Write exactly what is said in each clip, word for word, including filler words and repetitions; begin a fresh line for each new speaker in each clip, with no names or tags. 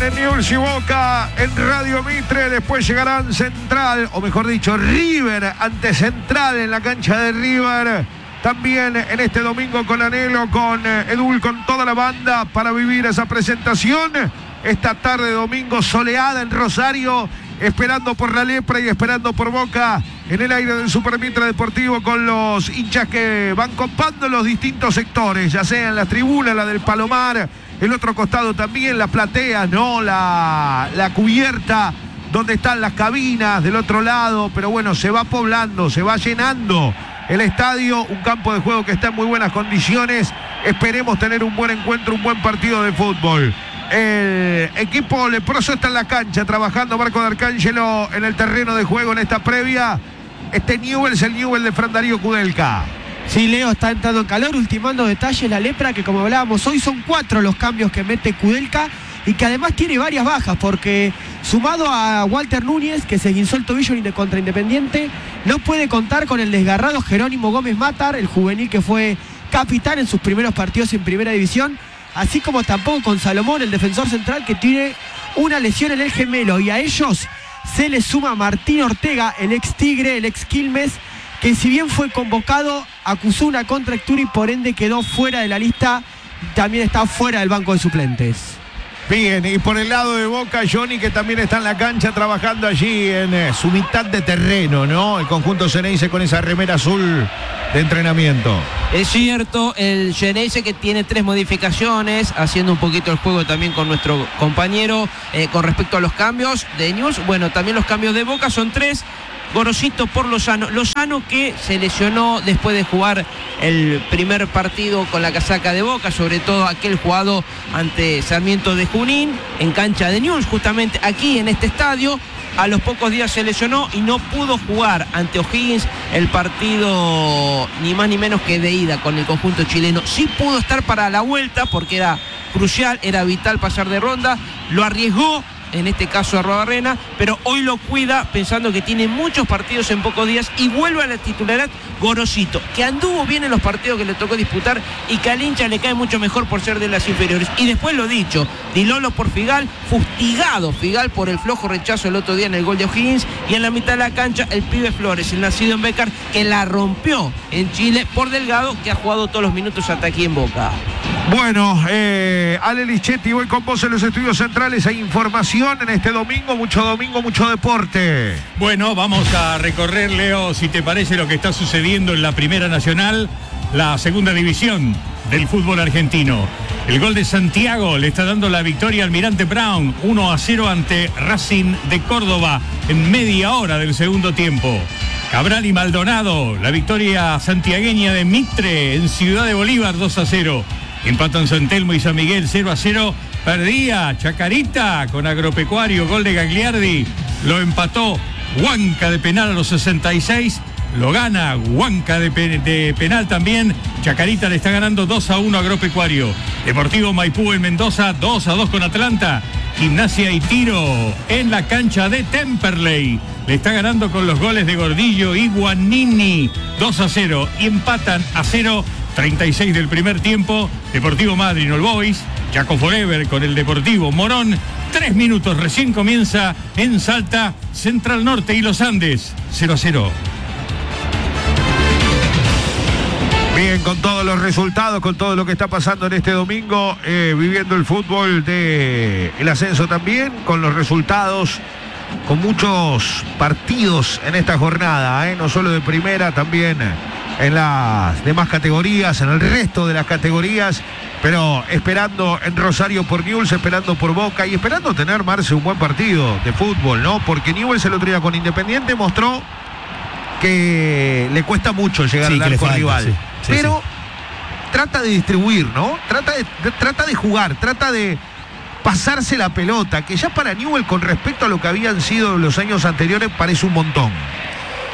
viene Newell's y Boca en Radio Mitre. Después llegarán Central, o mejor dicho, River ante Central en la cancha de River. También en este domingo con Anhelo, con Edul, con toda la banda para vivir esa presentación. Esta tarde domingo soleada en Rosario, esperando por la Lepra y esperando por Boca en el aire del Super Mitre Deportivo, con los hinchas que van copando los distintos sectores, ya sea en las tribunas, la del Palomar, el otro costado también, la platea, ¿no? La, la cubierta, donde están las cabinas del otro lado, pero bueno, se va poblando, se va llenando el estadio, un campo de juego que está en muy buenas condiciones. Esperemos tener un buen encuentro, un buen partido de fútbol. El equipo leproso está en la cancha, trabajando Marco de Arcángelo en el terreno de juego en esta previa. Este Newell's, el Newell's de Fran Darío Kudelka.
Sí, Leo, está entrando en calor, ultimando detalles la Lepra, que como hablábamos hoy son cuatro los cambios que mete Kudelka y que además tiene varias bajas, porque sumado a Walter Núñez, que se guinzó el tobillo contra Independiente, no puede contar con el desgarrado Jerónimo Gómez Matar, el juvenil que fue capitán en sus primeros partidos en Primera División, así como tampoco con Salomón, el defensor central, que tiene una lesión en el gemelo, y a ellos se le suma Martín Ortega, el ex Tigre, el ex Quilmes, que si bien fue convocado, acusó una contractura y por ende quedó fuera de la lista, también está fuera del banco de suplentes.
Bien, y por el lado de Boca, Johnny, que también está en la cancha trabajando allí en eh, su mitad de terreno, ¿no? El conjunto Xeneize con esa remera azul de entrenamiento.
Es cierto, el Xeneize que tiene tres modificaciones, haciendo un poquito el juego también con nuestro compañero eh, con respecto a los cambios de News. Bueno, también los cambios de Boca son tres. Gorosito por Lozano. Lozano que se lesionó después de jugar el primer partido con la casaca de Boca, sobre todo aquel jugado ante Sarmiento de Junín, en cancha de Newell's, justamente aquí en este estadio. A los pocos días se lesionó y no pudo jugar ante O'Higgins el partido ni más ni menos que de ida con el conjunto chileno. Sí pudo estar para la vuelta porque era crucial, era vital pasar de ronda, lo arriesgó, en este caso a Arruabarrena, pero hoy lo cuida pensando que tiene muchos partidos en pocos días y vuelve a la titularidad Gorosito, que anduvo bien en los partidos que le tocó disputar y que al hincha le cae mucho mejor por ser de las inferiores. Y después lo dicho, Dilolo por Figal, fustigado Figal por el flojo rechazo el otro día en el gol de O'Higgins, y en la mitad de la cancha el pibe Flores, el nacido en Bécar, que la rompió en Chile por Delgado, que ha jugado todos los minutos hasta aquí en Boca.
Bueno, eh, Ale Lichetti, voy con vos en los estudios centrales. Hay información en este domingo, mucho domingo, mucho deporte.
Bueno, vamos a recorrer, Leo, si te parece, lo que está sucediendo en la Primera Nacional, la segunda división del fútbol argentino. El gol de Santiago le está dando la victoria al Almirante Brown, uno a cero ante Racing de Córdoba en media hora del segundo tiempo. Cabral y Maldonado, la victoria santiagueña de Mitre en Ciudad de Bolívar, dos a cero. Empatan San Telmo y San Miguel cero a cero. Perdía Chacarita con Agropecuario, gol de Gagliardi. Lo empató Huanca de penal a los sesenta y seis. Lo gana Huanca de, pe de penal también. Chacarita le está ganando dos a uno a Agropecuario. Deportivo Maipú en Mendoza, dos a dos con Atlanta. Gimnasia y Tiro en la cancha de Temperley. Le está ganando con los goles de Gordillo y Guanini, dos a cero. Y empatan a cero. treinta y seis del primer tiempo, Deportivo Madryn All Boys, Chaco Forever con el Deportivo Morón, tres minutos, recién comienza en Salta, Central Norte y Los Andes, cero a cero.
Bien, con todos los resultados, con todo lo que está pasando en este domingo, eh, viviendo el fútbol de el ascenso también, con los resultados, con muchos partidos en esta jornada, eh, no solo de primera, también en las demás categorías, en el resto de las categorías, pero esperando en Rosario por Newell's, esperando por Boca y esperando tener, Marce, un buen partido de fútbol, ¿no? Porque Newell's el otro día con Independiente mostró que le cuesta mucho llegar sí, al arco rival, sí, sí, pero sí. Trata de distribuir, ¿no? Trata de, de, trata de jugar, trata de pasarse la pelota, que ya para Newell's, con respecto a lo que habían sido los años anteriores, parece un montón.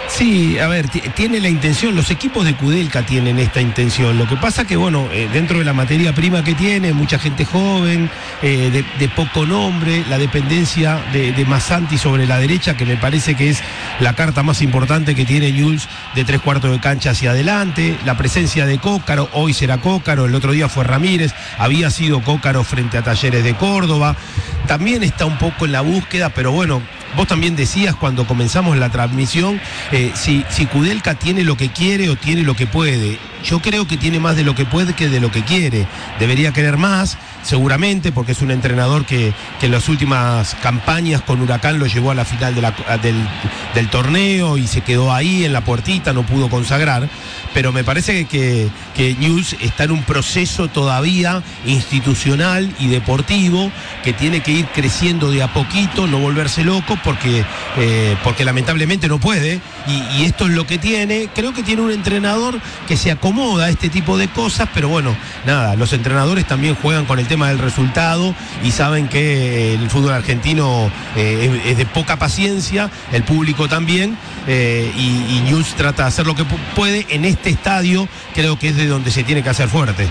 Sí, a ver, tiene la intención, los equipos de Kudelka tienen esta intención. Lo que pasa que, bueno, eh, dentro de la materia prima que tiene, mucha gente joven, eh, de, de poco nombre, la dependencia de, de Massanti sobre la derecha, que me parece que es la carta más importante que tiene Newell's de tres cuartos de cancha hacia adelante, la presencia de Cócaro, hoy será Cócaro, el otro día fue Ramírez, había sido Cócaro frente a Talleres de Córdoba, también está un poco en la búsqueda, pero bueno, vos también decías cuando comenzamos la transmisión, eh, si, si Kudelka tiene lo que quiere o tiene lo que puede. Yo creo que tiene más de lo que puede que de lo que quiere. Debería querer más, seguramente, porque es un entrenador que, que en las últimas campañas con Huracán lo llevó a la final de la, del, del torneo y se quedó ahí en la puertita, no pudo consagrar. Pero me parece que, que Newell's está en un proceso todavía institucional y deportivo que tiene que ir creciendo de a poquito, no volverse loco, porque, eh, porque lamentablemente no puede. Y, y esto es lo que tiene. Creo que tiene un entrenador que se acomoda a este tipo de cosas, pero bueno, nada, los entrenadores también juegan con el tema del resultado y saben que el fútbol argentino eh, es, es de poca paciencia, el público también, eh, y, y Newell's trata de hacer lo que puede en este estadio, creo que es de donde se tiene que hacer fuerte.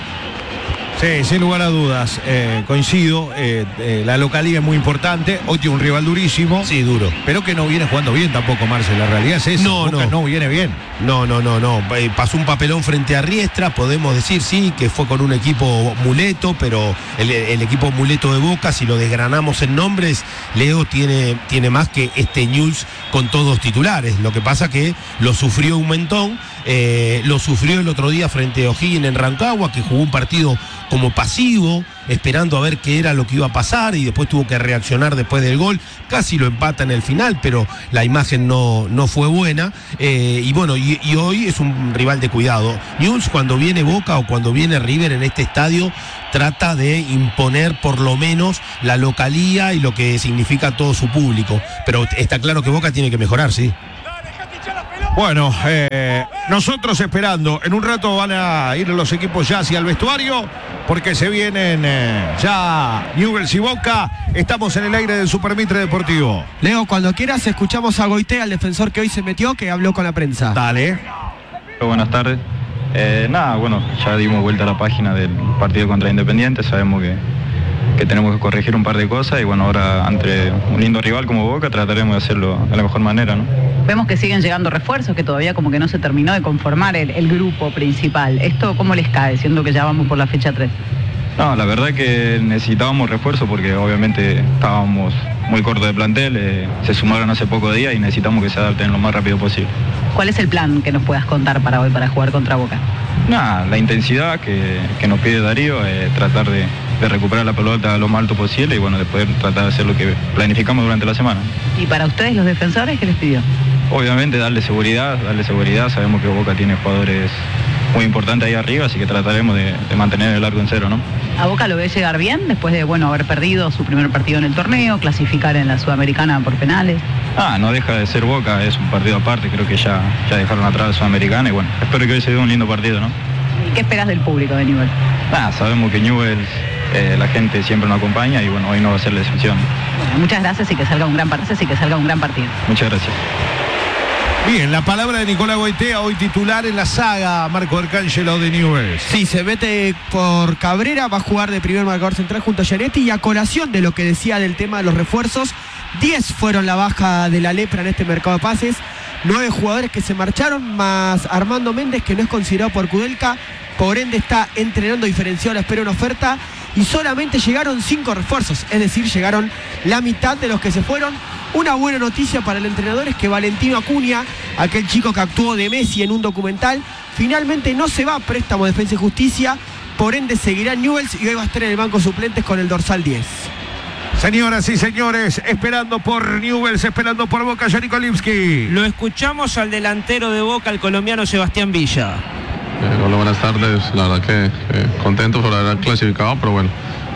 Sí, sin lugar a dudas, eh, coincido, eh, eh, la localidad es muy importante, hoy tiene un rival durísimo.
Sí, duro.
Pero que no viene jugando bien tampoco, Marcel, la realidad es esa.
No,
Boca
no.
no viene bien.
No, no, no, no. Eh, pasó un papelón frente a Riestra, podemos decir, sí, que fue con un equipo muleto, pero el, el equipo muleto de Boca, si lo desgranamos en nombres, Leo tiene, tiene más que este Newell's con todos titulares. Lo que pasa que lo sufrió un montón, eh, lo sufrió el otro día frente a O'Higgins en Rancagua, que jugó un partido como pasivo, esperando a ver qué era lo que iba a pasar, y después tuvo que reaccionar después del gol, casi lo empata en el final, pero la imagen no, no fue buena, eh, y bueno, y, y hoy es un rival de cuidado. Newell's, cuando viene Boca o cuando viene River en este estadio, trata de imponer por lo menos la localía y lo que significa todo su público, pero está claro que Boca tiene que mejorar, sí.
Bueno, eh, nosotros esperando, en un rato van a ir los equipos ya hacia el vestuario, porque se vienen eh, ya Newell's y Boca. Estamos en el aire del Super Mitre Deportivo.
Leo, cuando quieras escuchamos a Goitea, el defensor que hoy se metió, que habló con la prensa.
Dale.
Buenas tardes. Eh, nada, bueno, ya dimos vuelta a la página del partido contra Independiente, sabemos que, que tenemos que corregir un par de cosas y bueno, ahora ante un lindo rival como Boca trataremos de hacerlo de la mejor manera, ¿no?
Vemos que siguen llegando refuerzos, que todavía como que no se terminó de conformar el, el grupo principal. ¿Esto cómo les cae, siendo que ya vamos por la fecha tres?
No, la verdad que necesitábamos refuerzo porque obviamente estábamos muy cortos de plantel, eh, se sumaron hace pocos días y necesitamos que se adapten lo más rápido posible.
¿Cuál es el plan que nos puedas contar para hoy, para jugar contra Boca?
Nada, la intensidad que, que nos pide Darío, eh, tratar de, de recuperar la pelota lo más alto posible y bueno, después tratar de hacer lo que planificamos durante la semana.
¿Y para ustedes los defensores qué les pidió?
Obviamente darle seguridad, darle seguridad, sabemos que Boca tiene jugadores muy importantes ahí arriba, así que trataremos de, de mantener el arco en cero, ¿no?
¿A Boca lo ve llegar bien después de, bueno, haber perdido su primer partido en el torneo, clasificar en la Sudamericana por penales?
Ah, no deja de ser Boca, es un partido aparte, creo que ya, ya dejaron atrás la Sudamericana y bueno, espero que hoy se dé un lindo partido, ¿no?
¿Y qué esperas del público de Newell's?
Ah, sabemos que Newell's, eh, la gente siempre nos acompaña y bueno, hoy no va a ser la excepción.
Bueno, muchas gracias y que salga un gran partido, y que salga un gran partido.
Muchas gracias.
Bien, la palabra de Nicolás Goitea, hoy titular en la saga, Marco Arcángelo de Newell's.
Sí, se mete por Cabrera, va a jugar de primer marcador central junto a Gianetti, y a colación de lo que decía del tema de los refuerzos, diez fueron la baja de la lepra en este mercado de pases, nueve jugadores que se marcharon, más Armando Méndez, que no es considerado por Kudelka, por ende está entrenando diferenciado, espera una oferta, y solamente llegaron cinco refuerzos, es decir, llegaron la mitad de los que se fueron. Una buena noticia para el entrenador es que Valentino Acuña, aquel chico que actuó de Messi en un documental, finalmente no se va a préstamo de Defensa y Justicia, por ende seguirá en Newell's y hoy va a estar en el banco suplentes con el dorsal diez.
Señoras y señores, esperando por Newell's, esperando por Boca, Yannick Olimsky.
Lo escuchamos al delantero de Boca, el colombiano Sebastián Villa.
Eh, hola, buenas tardes. La verdad que eh, contento por haber clasificado, pero bueno,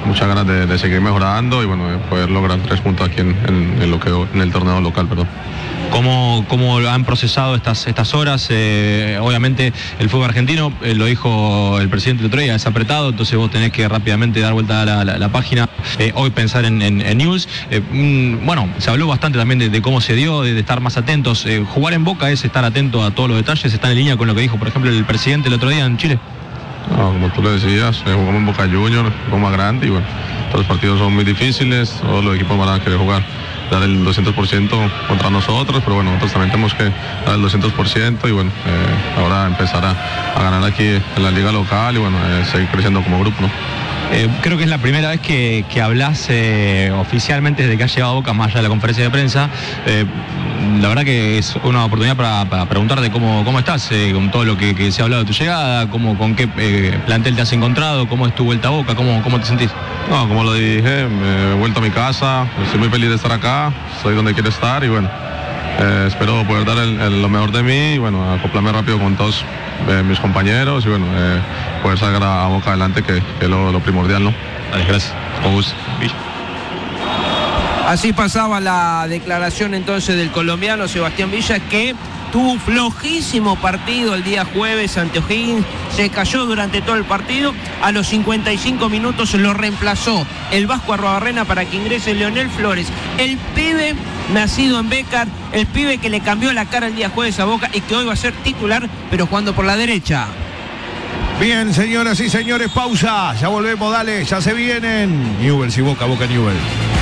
muchas ganas de, de seguir mejorando y bueno, de poder lograr tres puntos aquí en, en, en lo que, en el torneo local, perdón.
¿Cómo, cómo han procesado estas, estas horas? Eh, obviamente el fútbol argentino, eh, lo dijo el presidente el otro día, es apretado, entonces vos tenés que rápidamente dar vuelta a la, la, la página, eh, hoy pensar en, en, en News. Eh, mm, bueno, se habló bastante también de, de cómo se dio, de, de estar más atentos. Eh, jugar en Boca es estar atento a todos los detalles, está en línea con lo que dijo, por ejemplo, el presidente el otro día en Chile.
No, como tú le decías, eh, jugamos en Boca Juniors, un poco más grande y bueno, todos los partidos son muy difíciles, todos los equipos van a querer jugar, dar el doscientos por ciento contra nosotros, pero bueno, nosotros también tenemos que dar el doscientos por ciento y bueno, eh, ahora empezar a, a ganar aquí en la liga local y bueno, eh, seguir creciendo como grupo, ¿no?
Eh, creo que es la primera vez que, que hablas eh, oficialmente desde que has llegado a Boca, más allá de la conferencia de prensa. Eh, la verdad que es una oportunidad para, para preguntarte cómo, cómo estás, eh, con todo lo que, que se ha hablado de tu llegada, cómo, con qué eh, plantel te has encontrado, cómo es tu vuelta a Boca, cómo, cómo te sentís.
No, como lo dije, me he vuelto a mi casa, estoy muy feliz de estar acá, soy donde quiero estar y bueno, eh, espero poder dar el, el, lo mejor de mí y bueno, acoplarme rápido con todos eh, mis compañeros y bueno, eh, poder sacar a, a Boca adelante, que, que es lo, lo primordial, ¿no?
Vale, gracias. Con gusto.
Así pasaba la declaración entonces del colombiano Sebastián Villa, que tuvo un flojísimo partido el día jueves ante O'Higgins, se cayó durante todo el partido, a los cincuenta y cinco minutos lo reemplazó el Vasco Arruabarrena para que ingrese Leonel Flores, el pibe nacido en Bécar, el pibe que le cambió la cara el día jueves a Boca y que hoy va a ser titular, pero jugando por la derecha.
Bien, señoras y señores, pausa, ya volvemos, dale, ya se vienen Newell's y Boca, Boca Newell's.